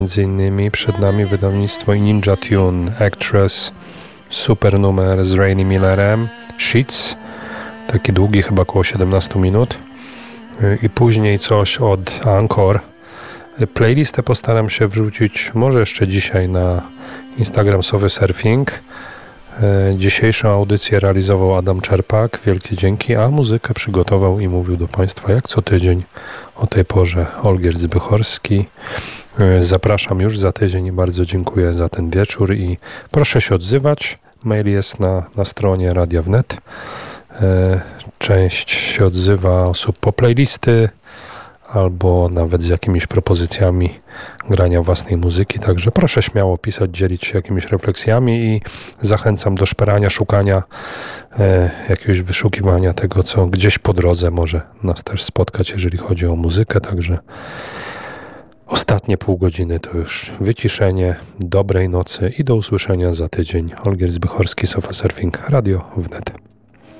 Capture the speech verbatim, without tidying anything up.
Między innymi przed nami wydawnictwo Ninja Tune, Actress, super numer z Rainy Millerem, Sheets, taki długi, chyba około siedemnaście minut, i później coś od Anchor. Playlistę postaram się wrzucić może jeszcze dzisiaj na Instagram Sowy Surfing. Dzisiejszą audycję realizował Adam Czerpak, wielkie dzięki, a muzykę przygotował i mówił do Państwa jak co tydzień o tej porze Olgierd Zbychorski. Zapraszam już za tydzień i bardzo dziękuję za ten wieczór i proszę się odzywać. Mail jest na, na stronie Radia Wnet. Część się odzywa osób po playlisty albo nawet z jakimiś propozycjami grania własnej muzyki, także proszę śmiało pisać, dzielić się jakimiś refleksjami i zachęcam do szperania, szukania, e, jakiegoś wyszukiwania tego, co gdzieś po drodze może nas też spotkać, jeżeli chodzi o muzykę, także ostatnie pół godziny to już wyciszenie, dobrej nocy i do usłyszenia za tydzień. Olgierd Zbychorski, Sofa Surfing, Radio Wnet.